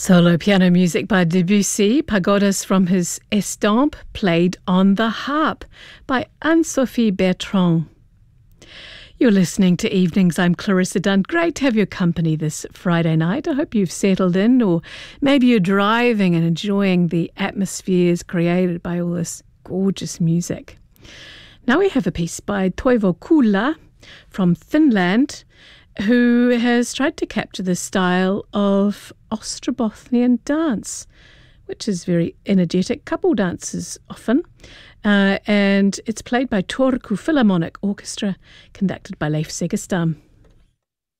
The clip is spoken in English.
Solo piano music by Debussy, pagodas from his Estampes, played on the harp by Anne-Sophie Bertrand. You're listening to Evenings. I'm Clarissa Dunn. Great to have your company this Friday night. I hope you've settled in, or maybe you're driving and enjoying the atmospheres created by all this gorgeous music. Now we have a piece by Toivo Kuula from Finland, who has tried to capture the style of Ostrobothnian dance, which is very energetic, couple dances often, and it's played by Turku Philharmonic Orchestra, conducted by Leif Segerstam.